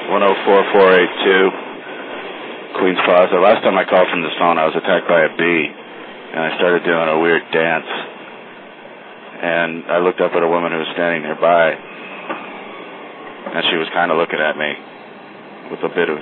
104482, Queens Plaza. Last time I called from this phone, I was attacked by a bee, and I started doing a weird dance. And I looked up at a woman who was standing nearby, and she was kind of looking at me with a bit of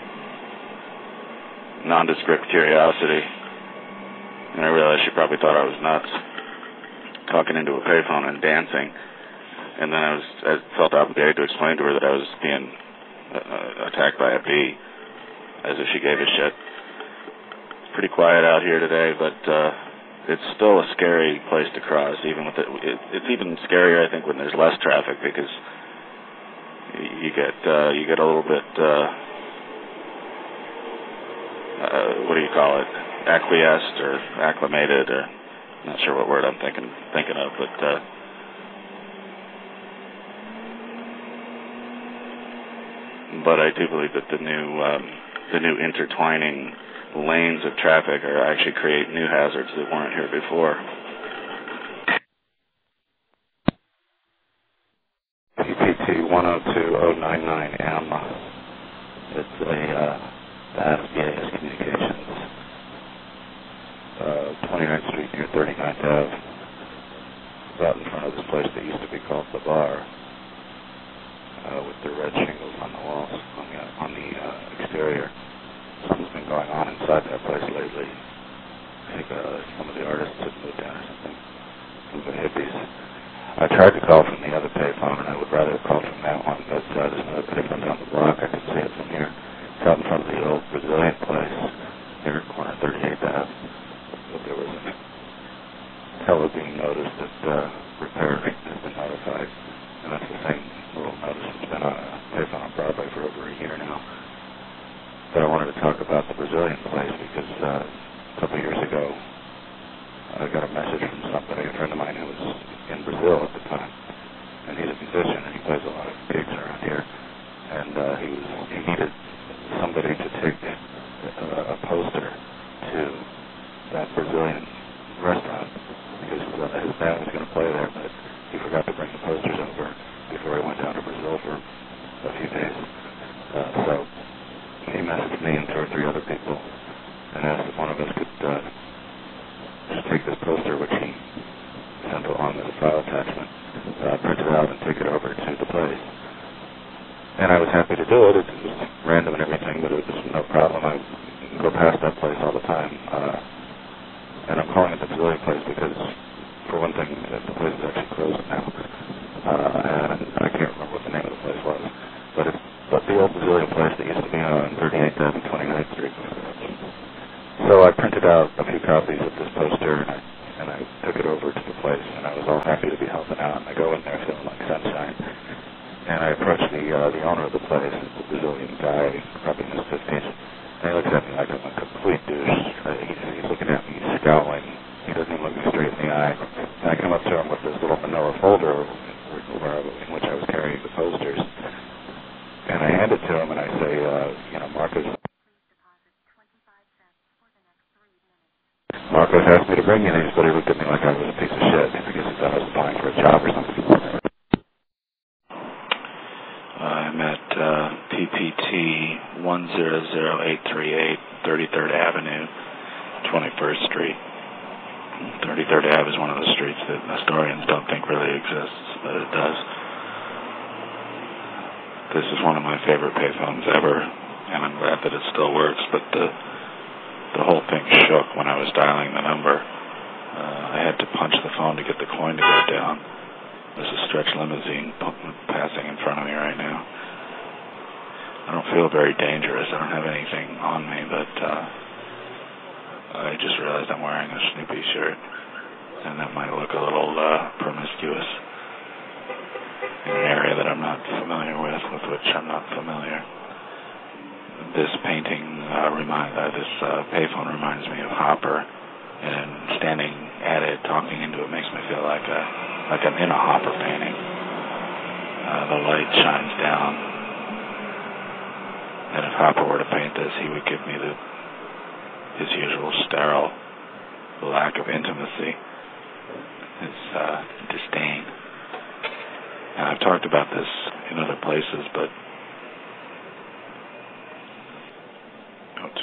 nondescript curiosity. And I realized she probably thought I was nuts, talking into a payphone and dancing. And then I felt obligated to explain to her that I was being attacked by a bee, as if she gave a shit. It's pretty quiet out here today, but it's still a scary place to cross. Even with it's even scarier, I think, when there's less traffic, because you get a little bit what do you call it? Acquiesced or acclimated, or not sure what word I'm thinking of, but I do believe that the new intertwining lanes of traffic are actually create new hazards that weren't here before. PPT 102099M. It's the SBA's Communications, 29th Street near 39th Ave, about in front of this place that used to be called The Bar, with the red shingles on the walls, on the exterior. Something's been going on inside that place lately. I think some of the artists have moved in or something. Some of the hippies. I tried to call from the other payphone, and I would rather have called from that one, but there's another payphone down the block. I can see it from here. It's out in front of the old Brazilian place here at corner 38th Ave. But there was a fellow being noticed that repair has been notified, and that's the same little notice that's been on a payphone on Broadway for over a year now. But I wanted to talk about the Brazilian place because a couple of years ago I got a message from somebody, a friend of mine who was in Brazil at the time, and he's a musician and he plays a lot of gigs around here, and he needed somebody to take a poster to that Brazilian restaurant because his band was going to play there, but he forgot to bring the posters over before he went down to Brazil for a few days. So he messaged me and two or three other people and asked if one of us could just take this poster, which he sent along as a file attachment, print it out and take it over to the place. And I was happy to do it. It was random and everything, but it was no problem. I go past that place all the time. And I'm calling it the Brazilian place because, for one thing, the place is actually closed now. And I can't remember what the name of the place was. But the old Brazilian place that used to be on 38th Ave and 29th Street. So I printed out a few copies of this poster, and I took it over to the place, and I was all happy to be helping out. And I go in there feeling like sunshine. And I approached the owner of the place, the Brazilian guy, probably in his 50s, and he looks at me like I'm a complete douche. He's looking at me, he's scowling. He doesn't even look me straight in the eye. And I come up to him with this little manila folder in which I was carrying the posters. And I hand it to him and I say, Marcos asked me to bring you these, but he looked at me like I was a piece of shit because he thought I was applying for a job or something. I'm at PPT 100838, 33rd Avenue, 21st Street. 33rd Ave is one of the streets that historians don't think really exists, but it does. This is one of my favorite payphones ever, and I'm glad that it still works, but the whole thing shook when I was dialing the number. I had to punch the phone to get the coin to go down. There's a stretch limousine passing in front of me right now. I don't feel very dangerous. I don't have anything on me, but I just realized I'm wearing a Snoopy shirt, and that might look a little promiscuous in an area that I'm not familiar with which I'm not familiar. This painting this payphone reminds me of Hopper, and standing at it, talking into it, makes me feel like I'm in a Hopper painting. The light shines down, and if Hopper were to paint this, he would give me his usual sterile lack of intimacy, his disdain. And I've talked about this in other places, but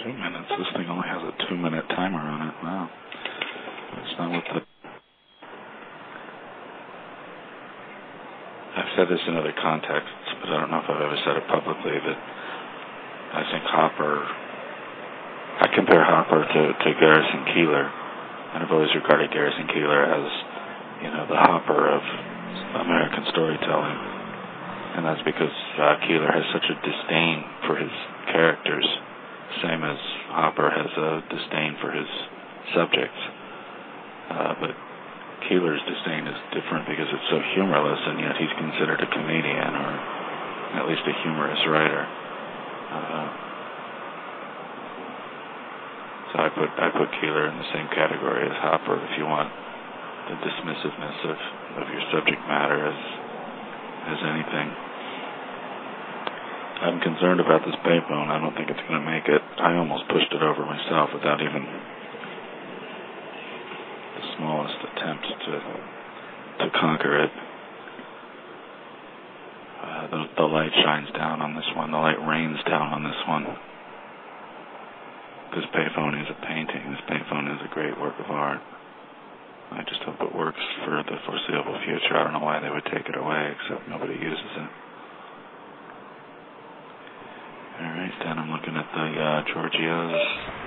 minutes. This thing only has a 2-minute timer on it. Wow. That's not what the... I've said this in other contexts, but I don't know if I've ever said it publicly, that I think I compare Hopper to Garrison Keillor, and I've always regarded Garrison Keillor as, the Hopper of American storytelling. And that's because Keillor has such a disdain for his characters, same as Hopper has a disdain for his subjects. But Keillor's disdain is different because it's so humorless, and yet he's considered a comedian, or at least a humorous writer. So I put Keillor in the same category as Hopper, if you want the dismissiveness of your subject matter as anything. I'm concerned about this payphone. I don't think it's going to make it. I almost pushed it over myself without even the smallest attempt to conquer it. The light shines down on this one. The light rains down on this one. This payphone is a painting. This payphone is a great work of art. I just hope it works for the foreseeable future. I don't know why they would take it away, except nobody uses it. All right, then I'm looking at the Giorgios.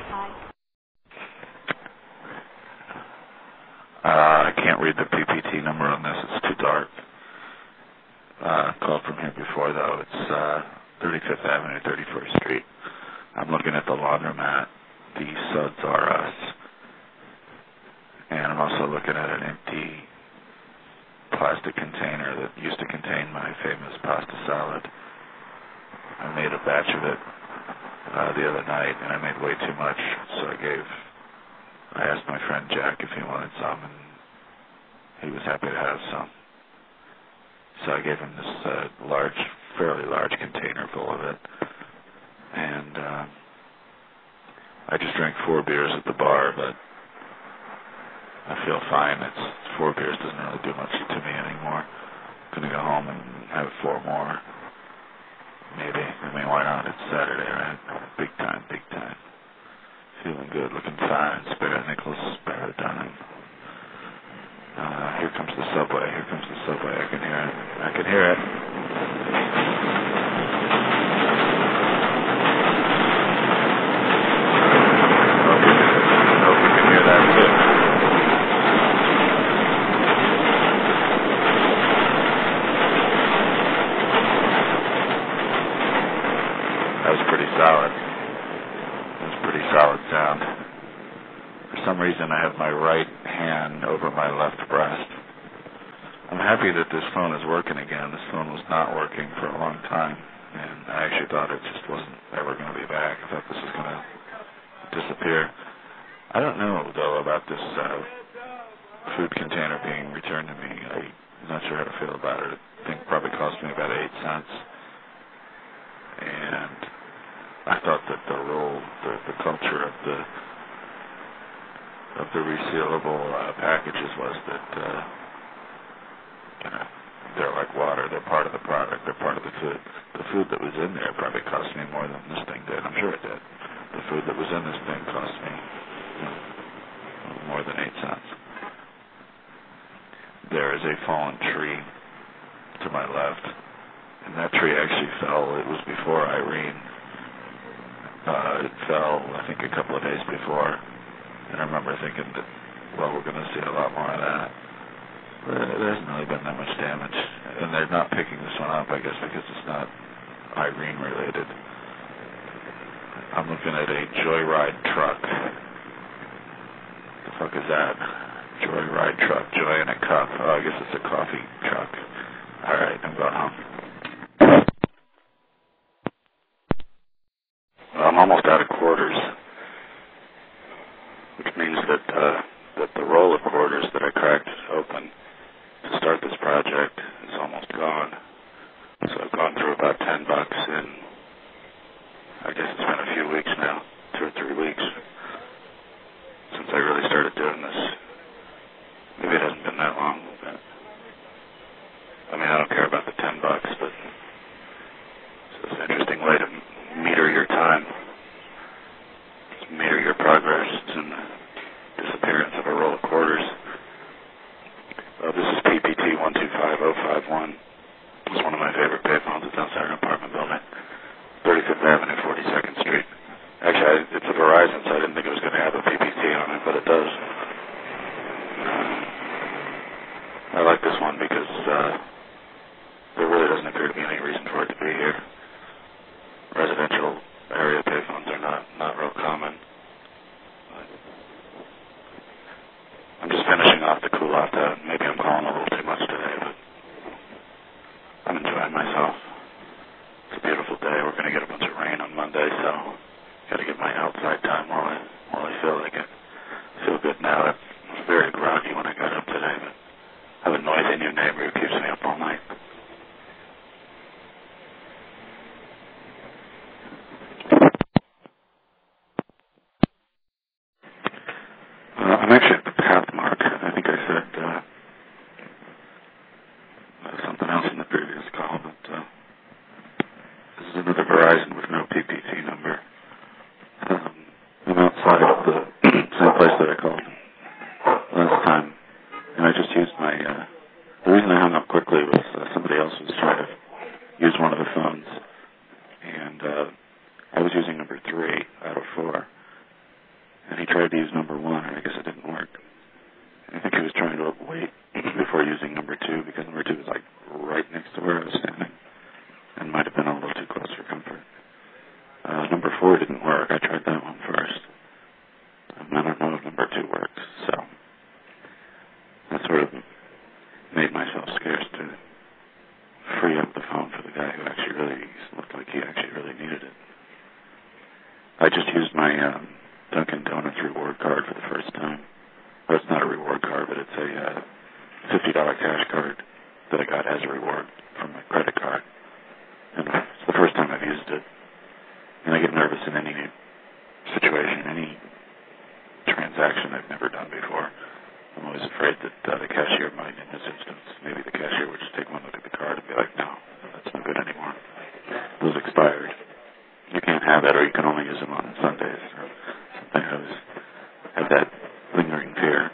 I can't read the PPT number on this. It's too dark. Called from here before, though. It's 35th Avenue, 31st Street. I'm looking at the laundromat. The suds are us. And I'm also looking at an empty plastic container that used to contain my famous pasta salad. I made a batch of it the other night, and I made way too much, so I asked my friend Jack if he wanted some, and he was happy to have some. So I gave him this fairly large container full of it, and I just drank 4 beers at the bar, but I feel fine. 4 beers doesn't really do much to me anymore. I'm going to go home and have 4 more. Maybe. I mean, why not? It's Saturday, right? Big time, big time. Feeling good, looking fine. Spare a nickel, spare a dime. Here comes the subway. Here comes the subway. I can hear it. I can hear it. Hope you can hear that too. That was pretty solid. That was pretty solid sound. For some reason, I have my right hand over my left breast. I'm happy that this phone is working again. This phone was not working for a long time, and I actually thought it just wasn't ever going to be back. I thought this was going to disappear. I don't know, though, about this food container being returned to me. I'm not sure how to feel about it. I think it probably cost me about 8 cents. And I thought that the role, the culture of the resealable packages was that they're like water. They're part of the product. They're part of the food. The food that was in there probably cost me more than this thing did. I'm sure it did. The food that was in this thing cost me more than 8 cents. There is a fallen tree to my left, and that tree actually fell. It was before Irene. It fell, I think, a couple of days before, and I remember thinking that, well, we're going to see a lot more of that. But there hasn't really been that much damage, and they're not picking this one up, I guess, because it's not Irene related. I'm looking at a Joyride truck. The fuck is that? Joyride truck, joy in a cup. Oh, I guess it's a coffee truck. All right, I'm going home. I'm almost out of quarters, which means that the roll of quarters that I cracked open to start this project is almost gone. So I've gone through about $10 in, I guess it's been a few weeks now, 2 or 3 weeks, since I really started doing this. Maybe it hasn't been that long. But, I mean, I don't care about the $10, but it's an interesting way to meter your time. Sunday, so got to get my outside time while I feel like it. I feel good now. I was very groggy when I got up today, but I have a noisy new neighbor who keeps me up all night. I'm actually at the Pathmark. I think I said something else in the previous call, but this is another Verizon with no PPT number. I'm outside of the same place that I called last time, and I just used my... the reason I hung up quickly was somebody else was trying to use one of the phones, and I was using number 3 out of 4. And he tried to use number 1, and I guess it didn't work. And I think he was trying to wait before using number 2, because number 2 was like right next to where I was standing, and might have been a little too close for comfort. Number 4 didn't work. I tried that one first. I don't know if number 2 works, so I sort of made myself scarce to free up the phone for the guy who actually really looked like he actually really needed it. I just used my Dunkin' Donuts reward card for the first time. Well, it's not a reward card, but it's a $50 cash card that I got as a reward from my credit card. And it's the first time I've used it. And I get nervous in any situation, any transaction I've never done before. I'm always afraid that the cashier might, in this instance, maybe the cashier would just take one look at the card and be like, no, that's no good anymore. Those expired. You can't have that, or you can only use them on Sundays or something. I always have that lingering fear.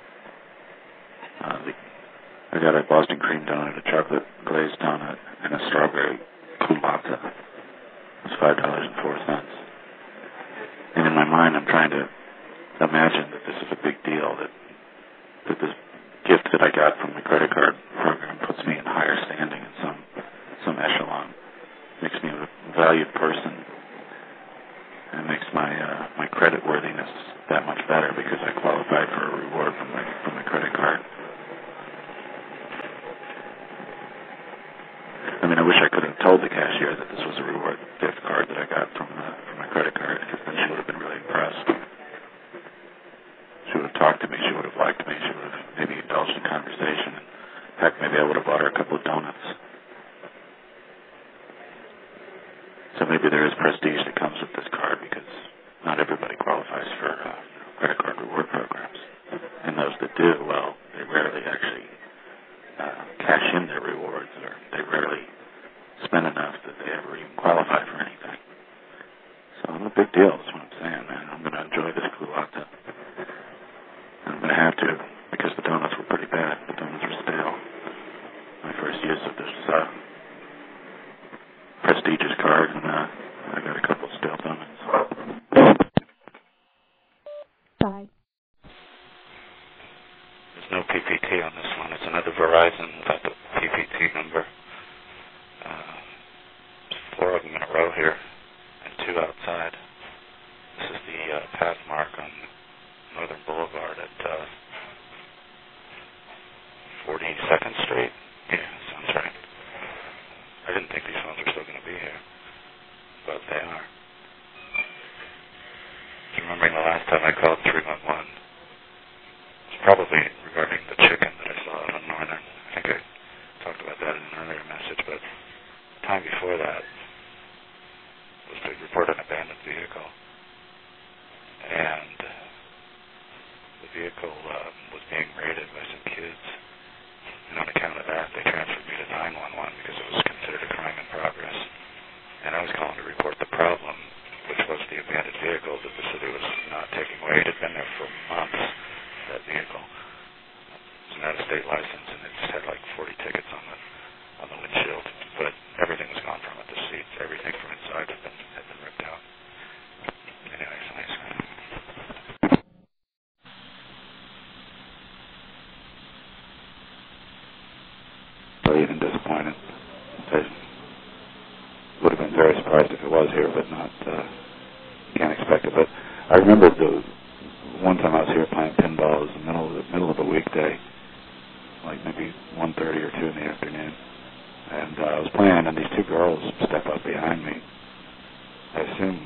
I got a Boston cream donut, a chocolate glazed donut, and a strawberry culotta. It was $5.04. And in my mind, I'm trying to imagine that this is a big deal, that this gift that I got from the credit card program puts me in higher standing in some echelon, makes me a valued person, and makes my credit worthiness that much better because I qualified for a reward from my credit card. I mean, I wish I could have told the cashier that this was a reward gift card that I got from my credit card, because then she would have been really impressed. She would have talked to me. She would have liked me. She would have maybe indulged in conversation. In fact, maybe I would have bought her a couple of donuts. So maybe there is prestige that comes with this card, because not everybody qualifies for credit card reward programs. And those that do, well, they rarely actually cash in their rewards, or they rarely spend enough that they ever even qualify for anything. So I'm a big deal, is what I'm saying, man. I'm going to enjoy this culotta. I'm going to have to, because the donuts were pretty bad. The donuts were stale. My first use of this prestigious card, and I got a couple of stale donuts. Bye. There's no PPT on this one. It's another Verizon without the PPT number. 4 of them in a row here, and 2 outside. This is the Pathmark on Northern Boulevard at 42nd Street. Yeah, sounds right. I didn't think these phones were still going to be here, but they are. Remembering the last time I called 311, it's probably regarding the chicken that I saw out on Northern. I think I talked about that in an earlier message, but the time before that was to report an abandoned vehicle. And the vehicle was being raided by some kids. And on account of that, they transferred me to 911 because it was considered a crime in progress. And I was calling to report the problem, which was the abandoned vehicle that the city was not taking away. It had been there for months, that vehicle. It was an out-of-state license, and it just had like 40 tickets on the windshield. But everything was gone from it. The seats, everything from inside had been ripped out. Anyway, so nice. Even disappointed. I would have been very surprised if it was here, but not. Can't expect it. But I remember the one time I was here playing pinball. It was the middle of a weekday, like maybe 1:30 or 2 in the afternoon, and I was playing, and these 2 girls step up behind me. I assume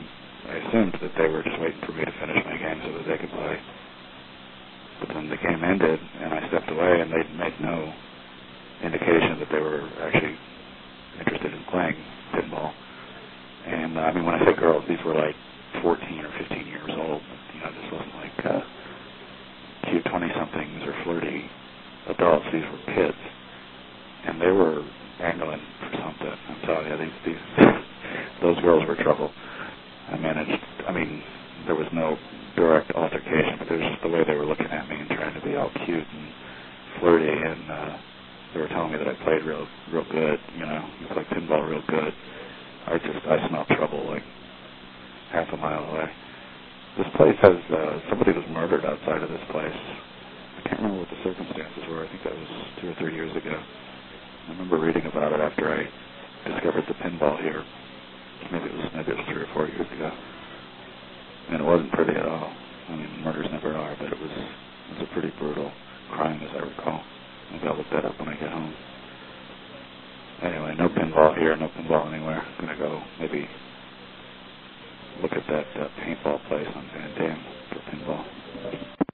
girls. These were like 14 or 15 years old. You know, this wasn't like cute 20-somethings or flirty adults. These were kids, and they were angling for something. I'm telling you, these those girls were trouble. I mean, there was no direct altercation, but it was just the way they were looking at me and trying to be all cute and flirty, and they were telling me that I played real good, you know, I played pinball real good. I smelled trouble like half a mile away. This place has, somebody was murdered outside of this place. I can't remember what the circumstances were. I think that was 2 or 3 years ago. I remember reading about it after I discovered the pinball here. Maybe it was 3 or 4 years ago. And it wasn't pretty at all. I mean, murders never are, but it was a pretty brutal crime, as I recall. Maybe I'll look that up when I get home. Anyway, no pinball here, no pinball anywhere. I'm going to go maybe look at that paintball place on Van Dam.